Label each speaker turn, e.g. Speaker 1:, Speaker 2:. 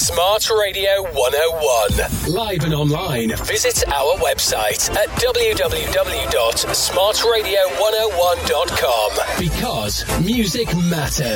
Speaker 1: Smart Radio 101. Live and online. Visit our website at www.smartradio101.com. Because music matters.